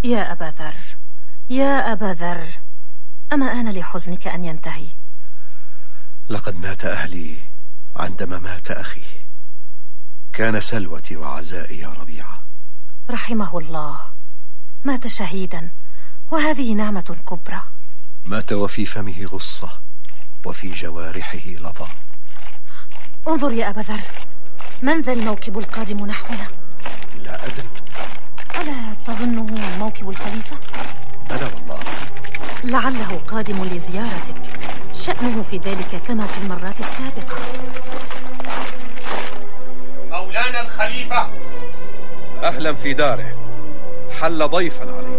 يا أبا ذر، يا أبا ذر، أما آن لحزنك أن ينتهي؟ لقد مات أهلي عندما مات أخي، كان سلوتي وعزائي يا ربيعة. رحمه الله، مات شهيدا، وهذه نعمة كبرى. مات وفي فمه غصة وفي جوارحه لظى. انظر يا أبا ذر، من ذا الموكب القادم نحونا؟ لا أدري. ألا تظنه موكب الخليفة؟ بلى والله. لعله قادم لزيارتك، شأنه في ذلك كما في المرات السابقة. مولانا الخليفة. أهلا في داره، حل ضيفا علينا.